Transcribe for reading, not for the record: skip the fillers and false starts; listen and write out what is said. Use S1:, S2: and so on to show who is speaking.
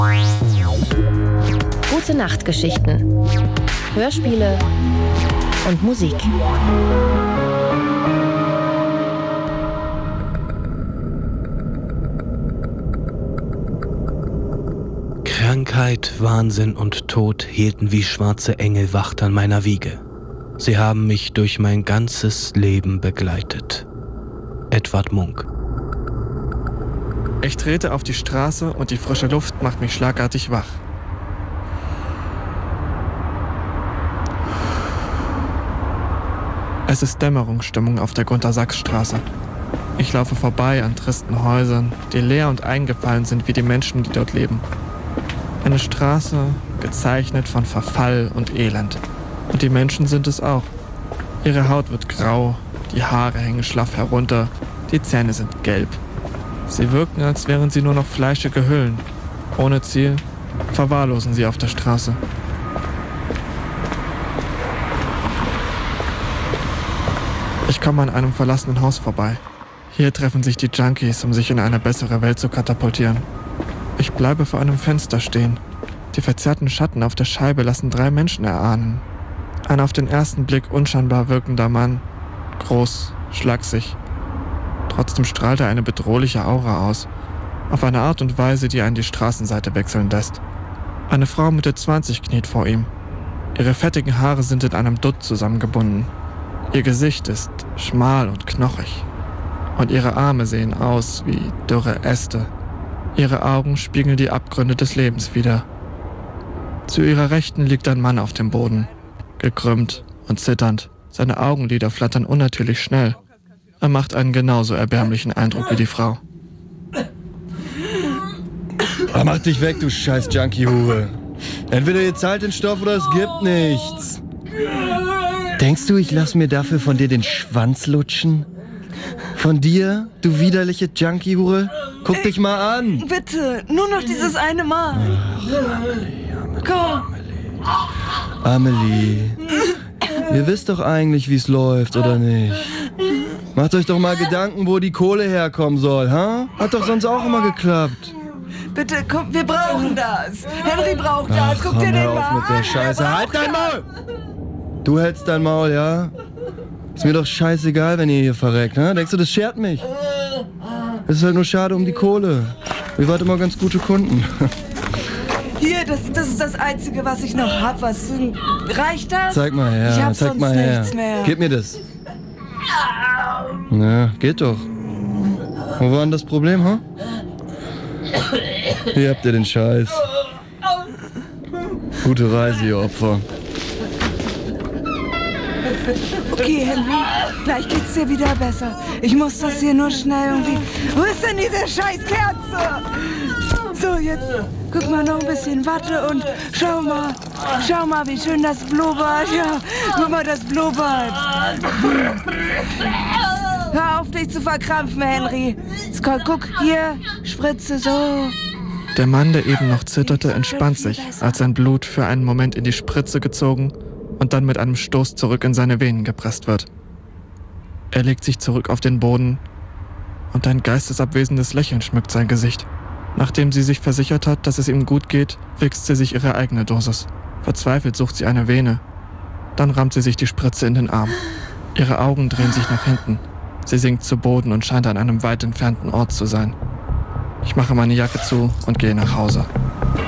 S1: Gute Nachtgeschichten, Hörspiele und Musik.
S2: Krankheit, Wahnsinn und Tod hielten wie schwarze Engel Wacht an meiner Wiege. Sie haben mich durch mein ganzes Leben begleitet. Edvard Munch.
S3: Ich trete auf die Straße und die frische Luft macht mich schlagartig wach. Es ist Dämmerungsstimmung auf der Gunter-Sachs-Straße. Ich laufe vorbei an tristen Häusern, die leer und eingefallen sind wie die Menschen, die dort leben. Eine Straße, gezeichnet von Verfall und Elend. Und die Menschen sind es auch. Ihre Haut wird grau, die Haare hängen schlaff herunter, die Zähne sind gelb. Sie wirken, als wären sie nur noch fleischige Hüllen. Ohne Ziel verwahrlosen sie auf der Straße. Ich komme an einem verlassenen Haus vorbei. Hier treffen sich die Junkies, um sich in eine bessere Welt zu katapultieren. Ich bleibe vor einem Fenster stehen. Die verzerrten Schatten auf der Scheibe lassen 3 Menschen erahnen. Ein auf den ersten Blick unscheinbar wirkender Mann. Groß, schlaksig. Trotzdem strahlt er eine bedrohliche Aura aus. Auf eine Art und Weise, die einen die Straßenseite wechseln lässt. Eine Frau Mitte 20 kniet vor ihm. Ihre fettigen Haare sind in einem Dutt zusammengebunden. Ihr Gesicht ist schmal und knochig. Und ihre Arme sehen aus wie dürre Äste. Ihre Augen spiegeln die Abgründe des Lebens wider. Zu ihrer Rechten liegt ein Mann auf dem Boden. Gekrümmt und zitternd. Seine Augenlider flattern unnatürlich schnell. Er macht einen genauso erbärmlichen Eindruck wie die Frau.
S4: Mach dich weg, du scheiß Junkie-Hure. Entweder ihr zahlt den Stoff oder es gibt nichts. Denkst du, ich lass mir dafür von dir den Schwanz lutschen? Von dir, du widerliche Junkie-Hure? Guck dich mal an.
S5: Bitte, nur noch dieses eine Mal.
S4: Ach,
S5: Komm.
S4: Amelie, ihr wisst doch eigentlich, wie's läuft, oder nicht? Macht euch doch mal Gedanken, wo die Kohle herkommen soll, ha? Hat doch sonst auch immer geklappt.
S5: Bitte, komm, wir brauchen das. Henry braucht das. Guck dir den
S4: hör auf
S5: mal
S4: mit der
S5: an.
S4: Scheiße. Halt dein Maul! Du hältst dein Maul, ja? Ist mir doch scheißegal, wenn ihr hier verreckt, ne? Denkst du, das schert mich? Es ist halt nur schade um die Kohle. Wir wart immer ganz gute Kunden.
S5: Hier, das ist das Einzige, was ich noch hab. Reicht das?
S4: Zeig mal her,
S5: Ich hab
S4: zeig
S5: sonst
S4: mal her.
S5: nichts mehr.
S4: Gib mir das. Na, geht doch. Wo war denn das Problem, ha? Hier habt ihr den Scheiß. Gute Reise, ihr Opfer.
S5: Okay, Henry, gleich geht's dir wieder besser. Ich muss das hier nur schnell irgendwie... Wo ist denn diese scheiß Kerze? So, jetzt guck mal noch ein bisschen Watte und schau mal, wie schön das blubbert. Ja, guck mal, das blubbert. Hör auf, dich zu verkrampfen, Henry. Guck, hier, Spritze, so.
S3: Der Mann, der eben noch zitterte, entspannt sich, als sein Blut für einen Moment in die Spritze gezogen und dann mit einem Stoß zurück in seine Venen gepresst wird. Er legt sich zurück auf den Boden und ein geistesabwesendes Lächeln schmückt sein Gesicht. Nachdem sie sich versichert hat, dass es ihm gut geht, wichst sie sich ihre eigene Dosis. Verzweifelt sucht sie eine Vene. Dann rammt sie sich die Spritze in den Arm. Ihre Augen drehen sich nach hinten. Sie sinkt zu Boden und scheint an einem weit entfernten Ort zu sein. Ich mache meine Jacke zu und gehe nach Hause.